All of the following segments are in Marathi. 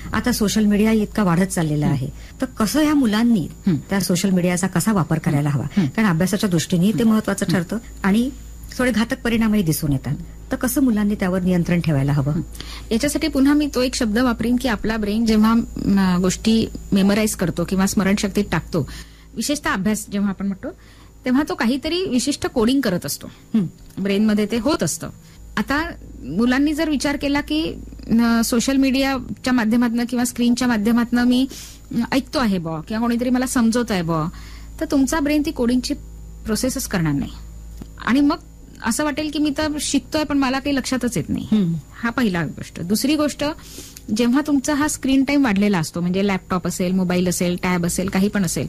आता सोशल मीडिया इतका वाढत चाललेला आहे, तर कसं ह्या मुलांनी त्या सोशल मीडियाचा कसा वापर करायला हवा? कारण अभ्यासाच्या दृष्टीने ते महत्वाचं ठरतं आणि थोडे घातक परिणामही दिसून येतात. तर कसं मुलांनी त्यावर नियंत्रण ठेवायला हवं? याच्यासाठी पुन्हा मी तो एक शब्द वापरीन की आपला ब्रेन जेव्हा गोष्टी मेमराईज करतो किंवा स्मरणशक्तीत टाकतो, विशेषतः अभ्यास जेव्हा आपण म्हणतो, तेव्हा तो काहीतरी विशिष्ट कोडिंग करत असतो, ब्रेनमध्ये ते होत असतं. आता मुलांनी जर विचार केला की सोशल मीडियाच्या माध्यमातून किंवा स्क्रीनच्या माध्यमातून मी ऐकतो आहे बॉ किंवा कोणीतरी मला समजवत आहे बॉ, तर तुमचा ब्रेन ती कोडिंगची प्रोसेसच करणार नाही आणि मग असं वाटेल की मी तर शिकतोय पण मला काही लक्षातच येत नाही. हा पहिला गोष्ट. दुसरी गोष्ट, जेव्हा तुमचा हा स्क्रीन टाइम वाढलेला असतो, म्हणजे लॅपटॉप असेल, मोबाईल असेल, टॅब असेल, काही पण असेल,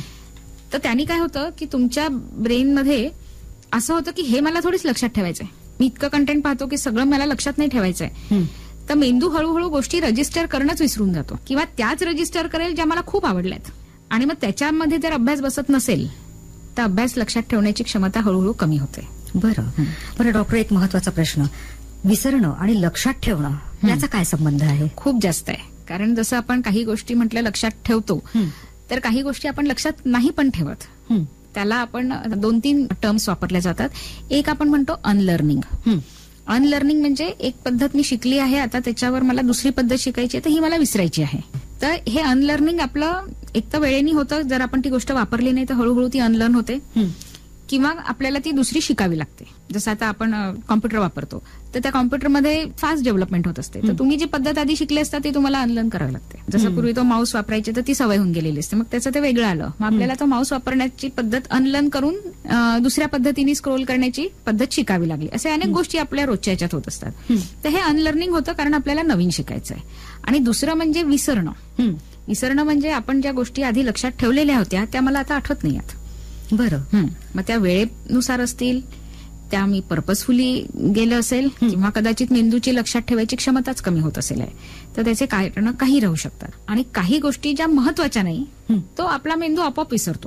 तर त्यांनी काय होतं की तुमच्या ब्रेनमध्ये असं होतं की हे मला थोडीच लक्षात ठेवायचंय, मी इतकं कंटेंट पाहतो की सगळं मला लक्षात नाही ठेवायचंय. तर मेंदू हळूहळू गोष्टी रजिस्टर करणंच विसरून जातो किंवा त्याच रजिस्टर करेल ज्या मला खूप आवडल्यात, आणि मग त्याच्यामध्ये जर अभ्यास बसत नसेल तर अभ्यास लक्षात ठेवण्याची क्षमता हळूहळू कमी होते. बरं डॉक्टर, एक महत्वाचा प्रश्न, विसरणं आणि लक्षात ठेवणं याचा काय संबंध आहे? खूप जास्त आहे. कारण जसं आपण काही गोष्टी म्हटलं लक्षात ठेवतो, तर काही गोष्टी आपण लक्षात नाही पण ठेवत. त्याला आपण 2-3 टर्म्स वापरल्या जातात. एक आपण म्हणतो अनलर्निंग. अनलर्निंग म्हणजे एक पद्धत मी शिकली आहे, आता त्याच्यावर मला दुसरी पद्धत शिकायची आहे, तर ही मला विसरायची आहे. तर हे अनलर्निंग आपलं एक तर वेळेने होतं, जर आपण ती गोष्ट वापरली नाही तर हळूहळू ती अनलर्न होते, किंवा आपल्याला ती दुसरी शिकावी लागते. जसं आता आपण कॉम्प्युटर वापरतो, तर त्या कॉम्प्युटरमध्ये फास्ट डेव्हलपमेंट होत असते, तर तुम्ही जी पद्धत आधी शिकली असता ती तुम्हाला अनलर्न करावी लागते. जसं पूर्वी तो माऊस वापरायचे तर ती सवय होऊन गेलेली असते, मग त्याचं ते वेगळं आलं, मग आपल्याला तो माऊस वापरण्याची पद्धत अनलर्न करून दुसऱ्या पद्धतीने स्क्रोल करण्याची पद्धत शिकावी लागली. असे अनेक गोष्टी आपल्या रोजच्या याच्यात होत असतात. तर हे अनलर्निंग होतं कारण आपल्याला नवीन शिकायचं आहे. आणि दुसरं म्हणजे विसरणं. विसरणं म्हणजे आपण ज्या गोष्टी आधी लक्षात ठेवलेल्या होत्या त्या मला आता आठवत नाहीत. बरं. मग त्या वेळेनुसार असतील, त्या मी पर्पजफुली गेलं असेल, किंवा कदाचित मेंदूची लक्षात ठेवायची क्षमताच कमी होत असेल आहे, तर त्याचे कारण काही राहू शकतात. आणि काही गोष्टी ज्या महत्वाच्या नाही तो आपला मेंदू आपोआप विसरतो.